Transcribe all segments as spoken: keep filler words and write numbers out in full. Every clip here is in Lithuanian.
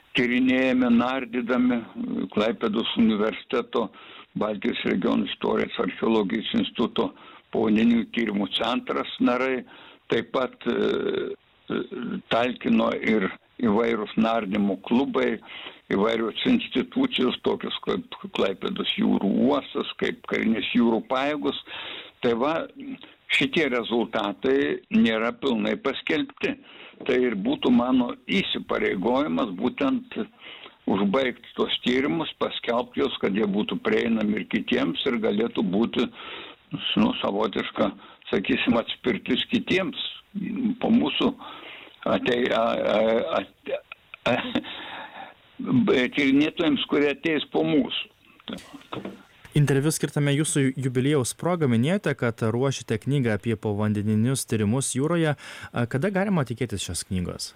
tyrinėjame, nardydami Klaipėdos universiteto Baltijos regionų istorijos archeologijos instituto povandeninių tyrimų centras narai, taip pat e, talkino ir įvairūs nardymo klubai, įvairios institucijos, tokios kaip Klaipėdos jūrų uostas, kaip karinės jūrų pajėgos. Tai va, šitie rezultatai nėra pilnai paskelbti. Tai ir būtų mano įsipareigojimas būtent užbaigti tos tyrimus, paskelbti jos, kad jie būtų prieinami ir kitiems ir galėtų būti nu, savotiška, sakysim, atspirtis kitiems po mūsų atei, a, a, a, a, tyrinėtojams, kurie ateis po mūsų. Interviu skirtame jūsų jubiliejaus progą minėjote, kad ruošite knygą apie povandeninius tyrimus jūroje. Kada galima tikėtis šios knygos?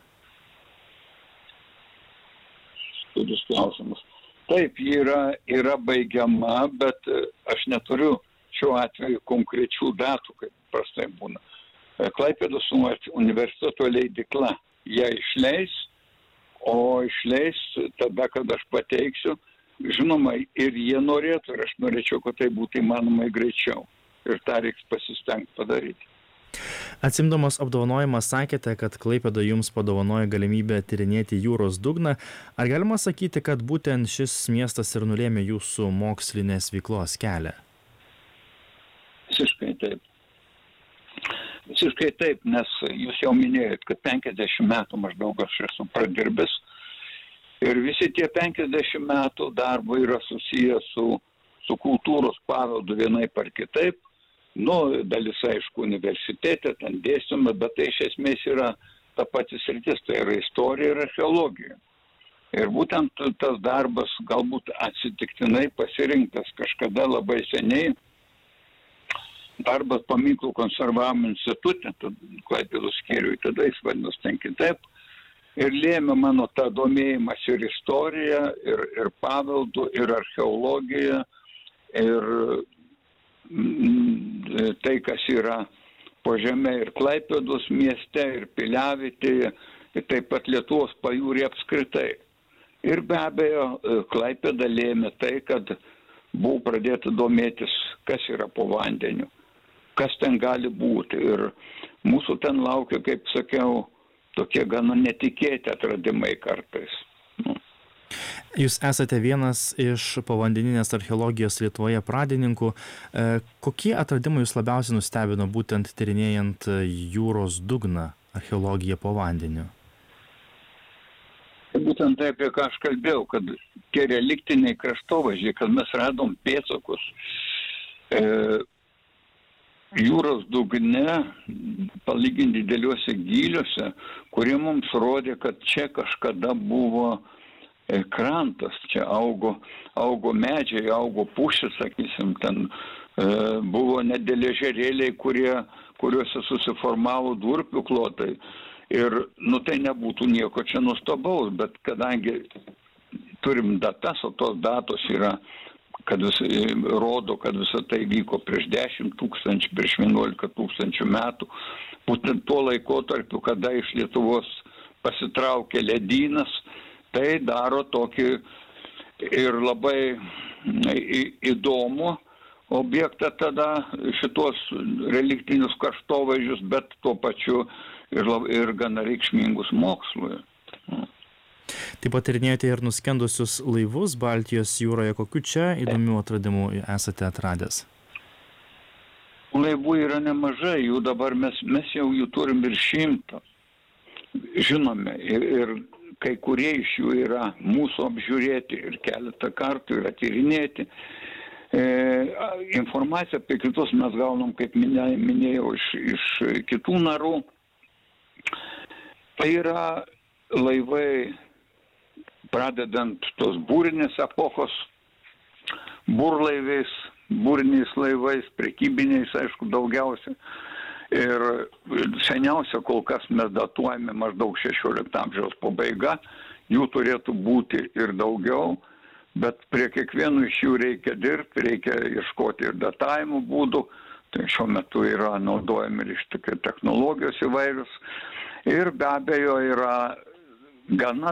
Studijos klausimus. Taip, ji yra, yra baigiama, bet aš neturiu šiuo atveju konkrečių datų, kaip prastai būna. Klaipėdos universiteto leidykla ją išleis, o išleis tada, kad aš pateiksiu. Žinoma, ir jie norėtų, ir aš norėčiau, kad tai būtų įmanomai greičiau. Ir tą reiks pasistengti padaryti. Atsimdamas apdovanojimą sakėte, kad Klaipėda jums padovanojo galimybę tyrinėti jūros dugną. Ar galima sakyti, kad būtent šis miestas ir nulėmė jūsų mokslinės veiklos kelią? Visiškai taip. Visiškai taip, nes jūs jau minėjot, kad penkiasdešimt metų maždaug aš esu pradirbęs. Ir visi tie penkiasdešimt metų darbo yra susiję su, su kultūros paveldu vienaip ar kitaip. Nu, dalis, aišku, universitete, ten dėstoma, bet tai iš esmės yra ta pati sritis, tai yra istorija ir archeologija. Ir būtent tas darbas galbūt atsitiktinai pasirinktas kažkada labai seniai. Darbas paminklų konservavimo institute, Klaipėdos skyriui, tada jis vadinasi ten kitaip. Ir lėmė mano tą domėjimas ir istorija, ir, ir paveldu, ir archeologija, ir mm, tai, kas yra po žemė ir Klaipėdos mieste, ir Piliavietėje, ir taip pat Lietuvos pajūrė apskritai. Ir be abejo, Klaipėda lėmė tai, kad buvo pradėta domėtis, kas yra po vandeniu, kas ten gali būti. Ir mūsų ten laukia, kaip sakiau, tokie gana netikėti atradimai kartais. Nu. Jūs esate vienas iš povandeninės archeologijos Lietuvoje pradininkų. E, kokie atradimai jūs labiausiai nustebino būtent tyrinėjant jūros dugną, archeologiją po vandeniu? Būtent tai, apie ką aš kalbėjau, kad tie reliktiniai kraštovaizdžiai, kad mes radom pėdsakus e, jūros dugne, palyginti dideliuose gyliuose, kurie mums rodė, kad čia kažkada buvo krantas, čia augo, augo medžiai, augo pušys, sakysim, ten e, buvo nedėlė ežerėliai, kurie, kuriuose susiformavo durpių klotai. Ir, nu, tai nebūtų nieko čia nuostabaus, bet kadangi turim datas, o tos datos yra kad vis, rodo, kad visą tai vyko prieš dešimt tūkstančių, prieš vienuolika tūkstančių metų. Būtent tuo laikotarpiu, kada iš Lietuvos pasitraukė ledynas, tai daro tokį ir labai įdomų objektą tada šitos reliktinius kraštovaizdžius, bet tuo pačiu ir, ir gana reikšmingus mokslui. Taip pat tyrinėjote ir nuskendusius laivus Baltijos jūroje. Kokių čia įdomių atradimų esate atradęs? Laivų yra nemažai, jų dabar mes, mes jau jų turim ir šimtą. Žinome, ir, ir kai kurie iš jų yra mūsų apžiūrėti ir keletą kartų yra tyrinėti. E, informaciją apie kitus mes gaunam, kaip minėjau, iš, iš kitų narų. Tai yra laivai, pradedant tos būrinės epochos, burlaiviais, būriniais laivais, prekybiniais, aišku, daugiausia. Ir seniausia kol kas mes datuojame maždaug šešiolikto amžiaus pabaiga, jų turėtų būti ir daugiau, bet prie kiekvienų iš jų reikia dirbti, reikia ieškoti ir datavimo būdų, tai šiuo metu yra naudojami ir iš tokių technologijos įvairius. Ir be abejo yra gana